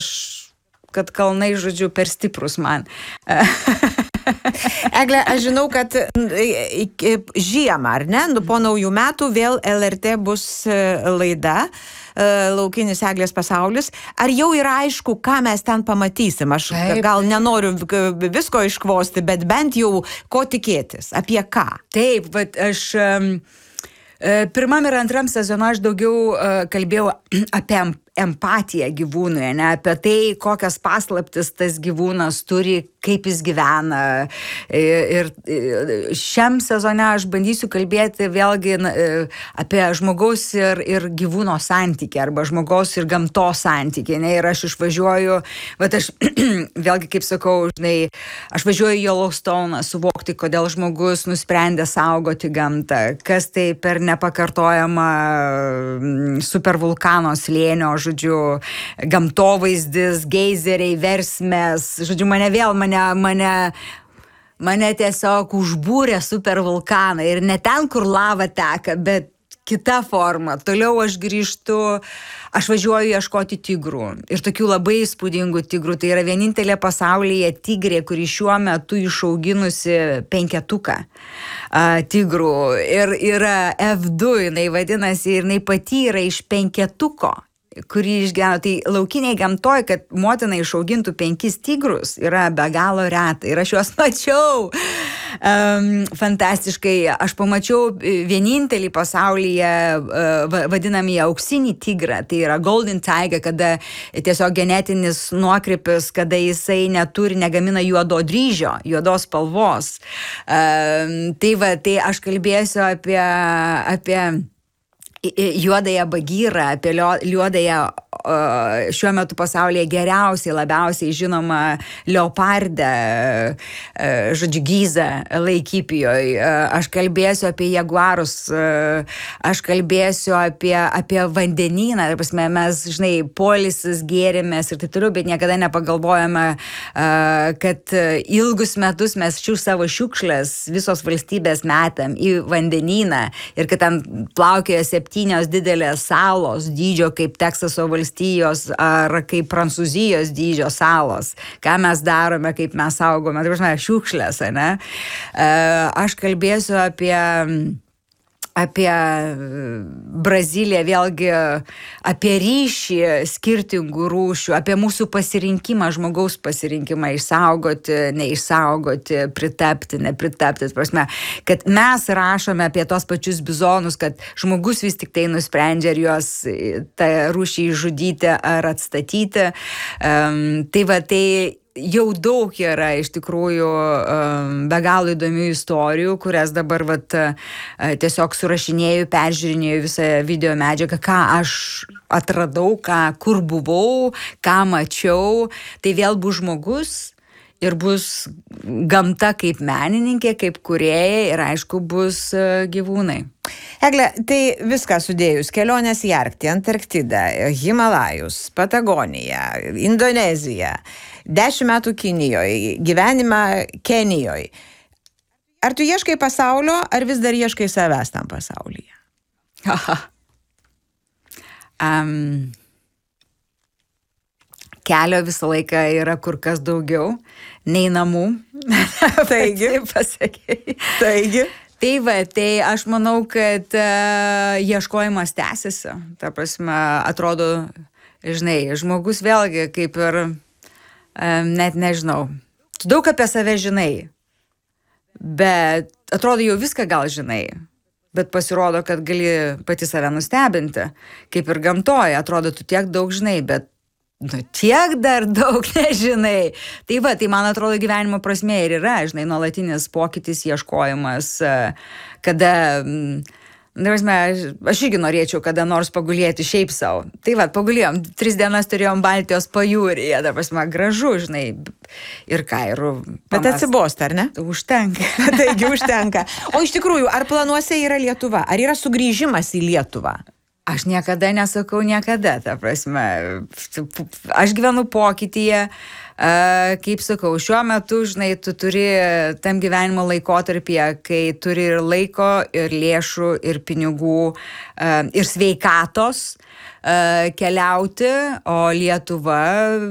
kad kalnai, žodžiu, per stiprus man. Egle, aš žinau, kad žiemą, ar ne, po naujų metų vėl LRT bus laida Laukinis Eglės pasaulis. Ar jau yra aišku, ką mes ten pamatysim? Aš gal nenoriu visko iškvosti, bet bent jau ko tikėtis, apie ką? Taip, bet aš pirmam ir antram sezonu aš daugiau kalbėjau apie empatiją gyvūnui, ne, apie tai, kokias paslaptis tas gyvūnas turi, kaip jis gyvena. Ir šiam sezone aš bandysiu kalbėti vėlgi apie žmogaus ir gyvūno santykį, arba žmogaus ir gamtos santykį. Ne, ir aš išvažiuoju, bet aš vėlgi, kaip sakau, žinai, aš važiuoju į Yellowstone'ą suvokti, kodėl žmogus nusprendė saugoti gamtą, kas tai per nepakartojamą supervulkano slėnio, žodžiu, gamtovaizdis, geizeriai, versmės, žodžiu, mane tiesiog užbūrė supervulkaną ir ne ten, kur lava teka, bet kita forma. Toliau aš grįžtu, aš važiuoju ieškoti tigrų ir tokių labai įspūdingų tigrų. Tai yra vienintelė pasaulyje tigrė, kuri šiuo metu išauginusi 5 tigrų ir yra F2, jinai vadinasi, ir jinai pati yra iš 5, kurį išgyveno. Tai laukiniai gamtoj, kad motina išaugintų 5 tigrus, yra be galo reta. Ir aš juos mačiau. Fantastiškai. Aš pamačiau vienintelį pasaulyje vadinamį auksinį tigrą. Tai yra Golden Tiger, kada tiesiog genetinis nuokrypis, kada jisai negamina juodos spalvos. Tai aš kalbėsiu apie juodąją bagyrą, apie juodąją šiuo metu pasaulyje geriausiai, labiausiai žinoma leopardę, žodžiu, Gizą Laikipijoje. Aš kalbėsiu apie jaguarus, aš kalbėsiu apie vandenyną. Mes, žinai, polisis, gėrimės ir taip toliau, bet niekada nepagalvojame, kad ilgus metus mes savo šiukšlės visos valstybės metam į vandenyną ir kad ten plaukioja 7 didelės salos dydžio kaip Teksaso valstijos ar kaip Prancūzijos dydžio salos. Ką mes darome, kaip mes saugome, tai žinai, šiukšlės, ne? Aš kalbėsiu apie Braziliją, vėlgi apie ryšį skirtingų rūšių, apie mūsų pasirinkimą, žmogaus pasirinkimą išsaugoti, neišsaugoti, pritapti, nepritapti. Prasme, kad mes rašome apie tos pačius bizonus, kad žmogus vis tik tai nusprendžia, ar juos tą rūšį žudyti ar atstatyti. Tai jau daug yra iš tikrųjų be galo įdomių istorijų, kurias dabar tiesiog surašinėjau, peržiūrinėjau visą video medžiagą, ką aš atradau, kur buvau, ką mačiau. Tai vėl bus žmogus ir bus gamta kaip menininkė, kaip kūrėja ir aišku bus gyvūnai. Egle, tai viską sudėjus, kelionės į Arktiją, Antarktidą, Himalajus, Patagoniją, Indoneziją, 10 metų Kinijoje, gyvenimą Kenijoje. Ar tu ieškai pasaulio, ar vis dar ieškai savęs tam pasaulyje? Kelio visą laiką yra kur kas daugiau nei namų. Taigi, pasakei. Taigi. Tai aš manau, kad ieškojimas tęsiasi. Ta prasme, atrodo, žinai, žmogus vėlgi kaip ir net nežinau. Tu daug apie save žinai, bet atrodo jau viską gal žinai. Bet pasirodo, kad gali pati save nustebinti. Kaip ir gamtoje, atrodo, tu tiek daug žinai, bet tiek dar daug nežinai. Tai man atrodo gyvenimo prasmė ir yra, žinai, nuolatinis pokytis, ieškojimas, kada... Aš irgi norėčiau kada nors pagulėti šiaip savo. Tai pagulėjom, 3 dienas turėjom Baltijos pajūryje, gražu, žinai, ir ką, ir... Bet atsibosta, ar ne? Užtenka. Taigi, užtenka. O iš tikrųjų, ar planuose yra Lietuva? Ar yra sugrįžimas į Lietuvą? Aš niekada nesakau niekada, ta prasme. Aš gyvenu pokytyje, kaip sakau, šiuo metu, žinai, tu turi tam gyvenimo laikotarpyje, kai turi ir laiko, ir lėšų, ir pinigų, ir sveikatos keliauti, o Lietuva